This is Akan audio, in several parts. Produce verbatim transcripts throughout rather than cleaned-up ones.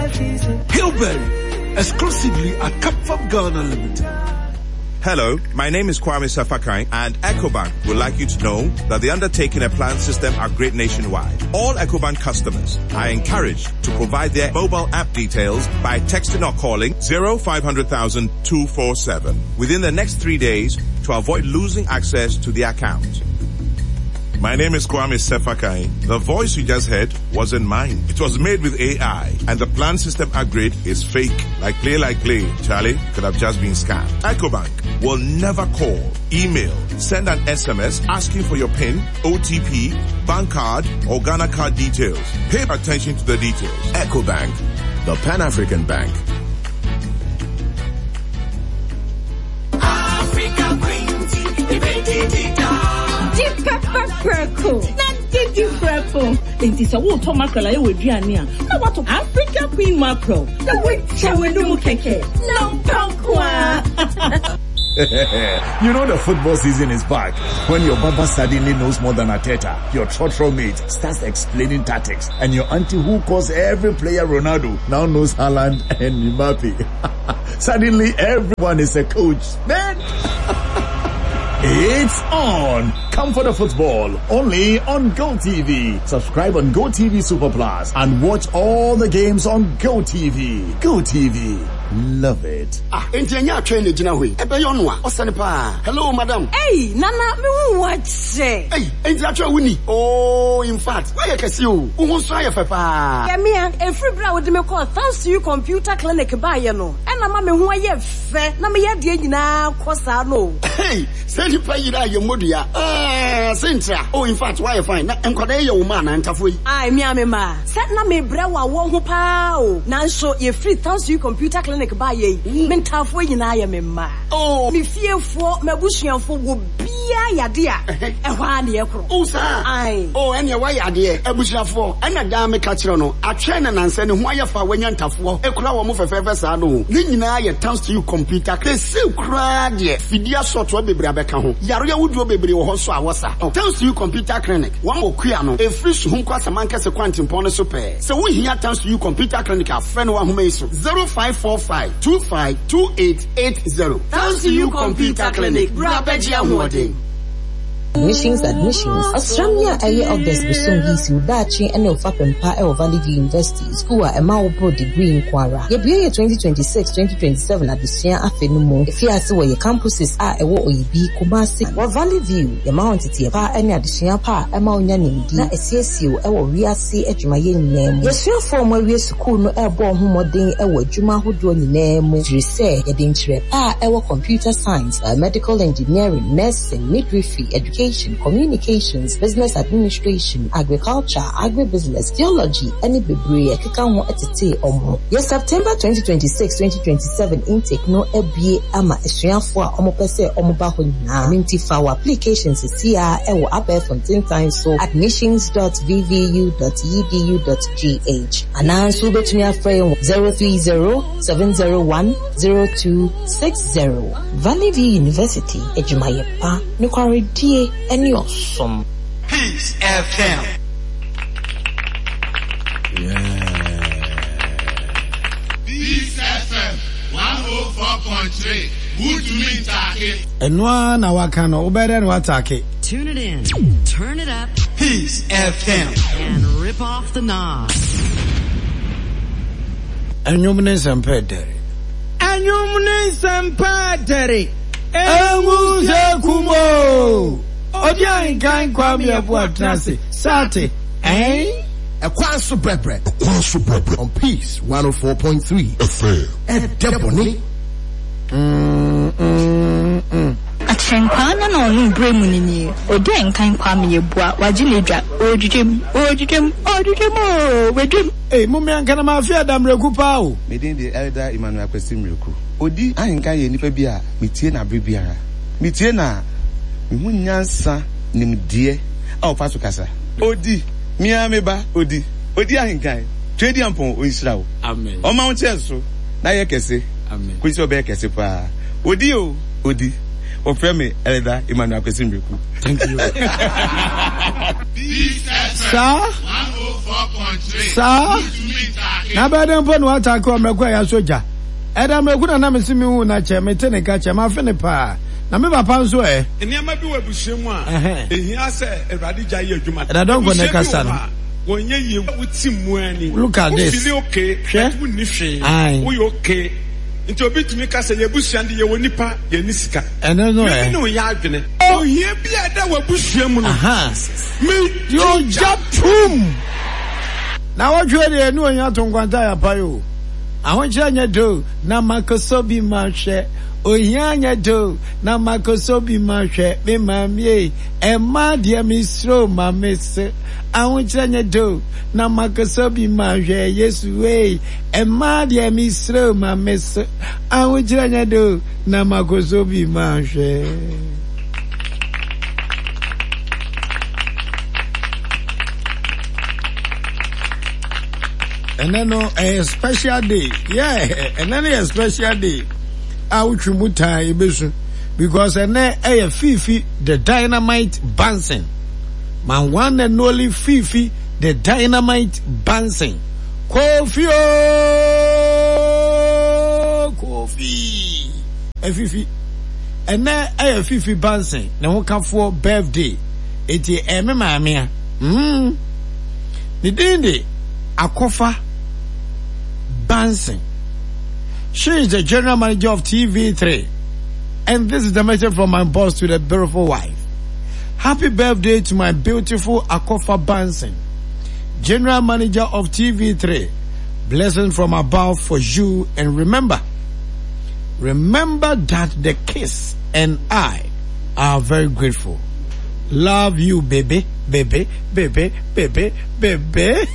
Hillberry, exclusively at Capfab Ghana Limited. Hello, my name is Kwame Safakai, and EcoBank would like you to know that the undertaking and plan system are great nationwide. All EcoBank customers are encouraged to provide their mobile app details by texting or calling zero five hundred thousand two four seven within the next three days to avoid losing access to the account. My name is Kwame Sefakai. The voice you just heard wasn't mine. It was made with A I, and the plan system upgrade is fake. Like play, like play. Charlie could have just been scammed. EcoBank will never call, email, send an S M S asking for your PIN, O T P, bank card, or Ghana card details. Pay attention to the details. EcoBank, the Pan-African Bank. Africa Queen Tea, Deep pepper purple. Not deep purple. It is a wood tomato I would Giannia. I want to Africa Queen macro. The witch I will do keke. No punk. You know the football season is back. When your baba suddenly knows more than Arteta, your trotro mate starts explaining tactics, and your auntie who calls every player Ronaldo now knows Haaland and Mbappe. Suddenly everyone is a coach. Man! It's on! Come for the football, only on GoTV. Subscribe on GoTV Super Plus and watch all the games on GoTV. GoTV. Love it. Ah, engineer train ejina hui. Ebe yonwa. Osane pa. Hello, madam. Hey, Nana, me what say? Hey, engineer train wuni. Oh, in fact, why you kesi you? Uhun so aye fepa. Yeah, me a free bra with me call thanks to you computer clinic ba ye no. E na ma me hu aye fe. Na me ye de nyina kosa no. Hey, say you pay you your modua. Ah, Sintra. Oh, in fact, why you fine? Na enkwada ye wo ma na ntafo yi. Ai, me am ma. Set na me bra wa wo ho pa o. Na so ye free thanks to you computer clinic. Ba ye me ntafo nyina ya me ma oh me fiefo mabusuanfo wo bia yade a ehwa na ye kro oh sir ai oh ene wa yade abusuanfo ena da me ka kire no atwe na nanse ne ho ayefa wanya ntafo ekura wo mo fefefe sa no ne nyina ye thanks to you computer ke se kura de fidia soto bebre abeka ho yaro ya wuduo bebre wo ho so awosa thanks to you computer clinic one okua no e free so ho kwasa mankese kwantimpon no so pe se wo hia thanks to you computer clinic a friend wa homa iso zero five four five two five two eight eight zero. Thanks to you computer clinic. Brabejia Huade. Admissions, admissions. Australia aye August besong hisi udachi ene ufapempa e Valley View University school a ema pro degree in Kwara. Ye biye twenty twenty-six twenty twenty-seven admission afenumo. Efi ase wo ye campuses a ewo oyibi Kumasi. Wa Valley View ye ma ontiti pa ene admission pa ema onya nimdi na esiesio ewo wiase adwumaye nyinam. Ye suafo mo wie school no ebo homoden ewo adwuma hodo nyinam. Trise ye de nkyere pa ewo computer science, medical engineering, nursing, midwifery, education, communications, business administration, agriculture, agribusiness, theology, any bebre ekeka ho etete omo. Yes, September twenty twenty-six twenty twenty-seven intake no ebie ama esuafo a omo pese omo ba ho na minti fa wa applications see a ewo Aberfontein time so admissions dot v v u dot e d u dot g h. Ananso betumi afrɛ zero three zero seven zero one zero two six zero. Valley View University Ejumayepa Nukwaredie any awesome. Peace F M. Yeah. Peace F M one oh four point three. Good to meet Taki. And one hour can obey and what Taki. Tune it in, turn it up. Peace F M. And rip off the knob. And you mean some pedere. And you mean some pedere. Emuze kumo. Odia nkan kwame abu atrase. Sate. Eh? A kwaso brebre. A kwaso brebre. On Peace one oh four point three. F M. E deboni. Mm mm mm. Achenkwa na na onu bremu nini. Odia nkan kwame yebua wajiledwa. Ojujem, ojujem, ojujem o, wedjem. Eh, mummy ankana mafia damreku pa o. Medin the elder Emmanuel Kwesimreku. Odi ahinka ye nipa bia metie na brebiara. Metie na mehu nyansa nimdie a ofa so kasa. Odi mia meba odi. Odi ahinka. Twedi ampon onsira wo. Amen. O ma wonche so na ye kese. Amen. Kwisi obe kese pa. Odi o, odi. O frame elder Emmanuel Kwesimreku. Thank you. Peace F M one oh four point three. Sa na bɛden po no attack o mekwa ya soja ɛda meku na na mesimi hu na che mete ne ka che ma fe ne pa na me papa nso eh eniama bi wa busuamu a ehia se Ewurade gya ye adwuma ɛda don go ne kasa no wonye ye wuti mu ani look at this feel okay hwe ni hwe wo you okay nti obi tumi kasa ye busuande ye woni pa ye ni sika ɛno no eh me no ya adwene ohia bi ada wa busuamu no me yo jatum na wajwe de enu onya to nkwanta ya payo ahonche nya do na makosobi mahwe ohia nya do na makosobi mahwe me mamie e ma de misro mamese ahonche nya do na makosobi mahwe Yesu we e ma de misro mamese ahonche nya do na makosobi mahwe. And then no a special day, yeah, and then a special day. I would muta ibesu because and then a Fifi the dynamite bouncing, man one and only Fifi the dynamite bouncing. Kofi oh, Kofi, a Fifi, and then a Fifi bouncing. Now come for birthday. It's a mamma. Hmm. The day Akofa Bansing. She is the general manager of T V three. And this is the message from my boss to the beautiful wife. Happy birthday to my beautiful Akofa Bansing, general manager of T V three. Blessings from above for you. And remember, remember that the kiss and I are very grateful. Love you, baby, baby, baby, baby, baby.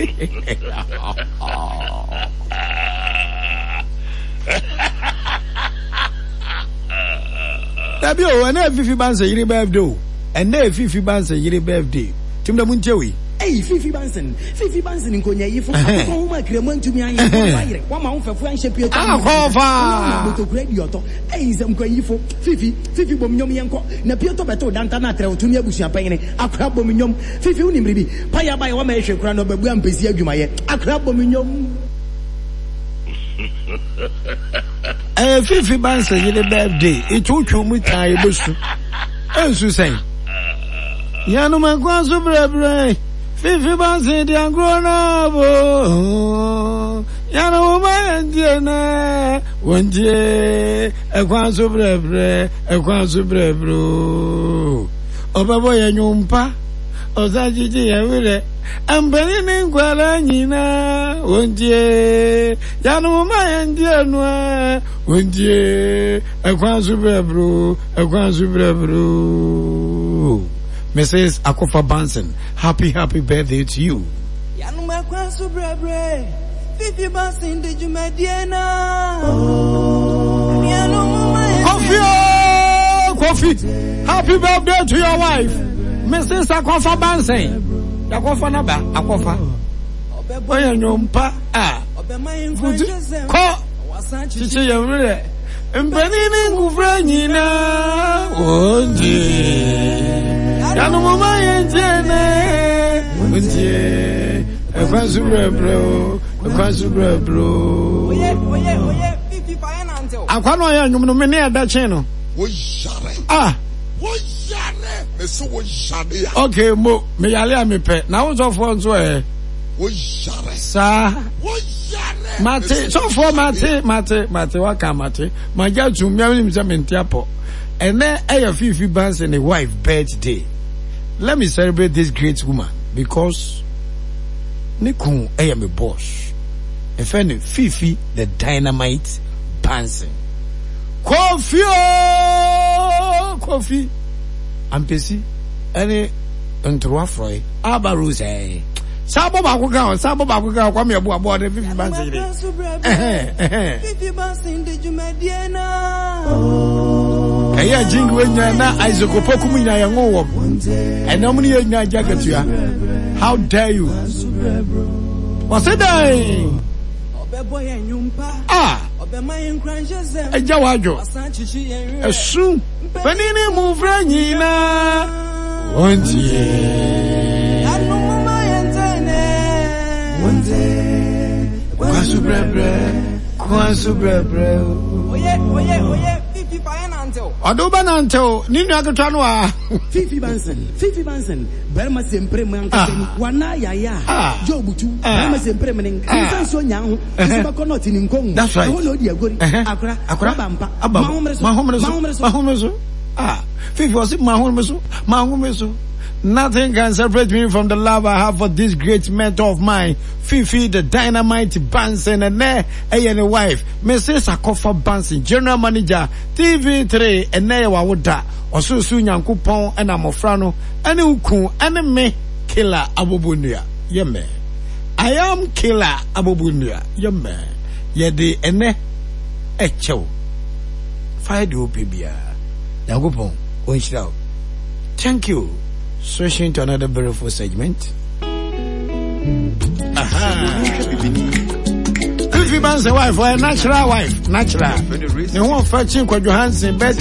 Tabi o, ane Fifi Banse yiri birthday, ane Fifi Banse yiri birthday. Timda munchewi. Hey, Fifi Bansen, Fifi Bansen in Konya, if I go home, I create to me, I am one month for friendship. Ah, cover. To great yoto. Hey, some going for Fifi, Fifi Bomium, Napioto Beto, Dantana, Tunia Bushampane, a crab bominum, Fifi Unimribi, Paya by one measure, crown of Babuan Pizia, Jumaya, a crab bominum. Eh, Fifi Bansen, you the birthday, it took you with I bush. As you say, Yanuma Guazo Brebre. Fifi Bansi di angrona bo yana uma ndiana wonje ekwan so brebre ekwan so brebro obabo ya nyumpa ozajiji ya wire ambani ni ngwala nyina wonje yana uma ndiana wonje ekwan so brebro ekwan so brebro. Missus Akofa Bansen, happy, happy birthday to you. Yanuma Kwansu Brebre, Fifi Bansen, did you mediana? Kofi, Kofi, happy birthday to your wife, Missus Akofa Bansen. Akofa Naba, Akofa. Oya nyompa, ah. Ko, chiche yamure. Mpenini ngufra nyina, oje. Yanu mama yentene Untie Ekwansu brebro Ekwansu brebro Oye oye oye Fifi finance Akwano ya nyumno mene adache no Wo yare Ah Wo yare Meso wo yare ya Okay mo Me yale a mepe Na wo so fo nso eh Wo yare Sa Wo yare Mate so fo mate mate mate waka mate Maja tumia nim se mentiapo Ene eya Fifi Bansen a wife birthday. Let me celebrate this great woman because Nikun I am a boss. If any Fifi the dynamite Bansen. Kofi Kofi Ampesi any Ntroafroy Abaruse Sabo bakuka sabo bakuka kwa me abu abu de Fifi Bansen. Eh eh Fifi Bansen de jumadiena. Eya jingu wenya na isokopoku munya yango wo. Enam ni enya jagatua. How dare you? What's it dai? Obebo ye nyumpa. Ah. Obema yen kranjeze. Eja wajo. Esu. Panini mu fra nyina. Wontie. Anu mama yentene. Kwasu brebre, kwasu brebre. Oye, oye, oye, Fifi Fire Nantel. Oduba Nantel, Nini Akutwanwa. Fifi Banson, Fifi Banson, Berma sempre mankani, wana yaya, Jobutu, Berma sempre maning, so young, Sabaconot in Kong. That's right. Oh, dear, good. Akra, Akra, Bampa, Mahomes, Mahomes, Mahomes. Ah, Fifi was it Mahomes, Mahomes. Nothing can separate me from the love I have for this great mentor of mine, Fifi the Dynamite Banson, and there, and a wife, Missus Akofa Banson, General Manager, T V three, and there Wawuda, also soon Yankupon, and Amofrano, and Uku, and me, Killer Abubunia, Yeme. I am Killer Abubunia, Yeme. Yede, and Echo. Fire do Pibia, Yankupon, Winchell. Thank you. Switching to another beautiful segment. Aha. Fifi Banson wife, or a natural wife, natural. The one fetching Kwa Johansson,